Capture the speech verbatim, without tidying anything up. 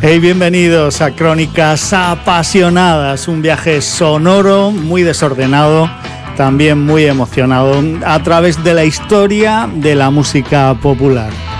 Hey, bienvenidos a Crónicas Apasionadas, un viaje sonoro, muy desordenado, también muy emocionado, a través de la historia de la música popular.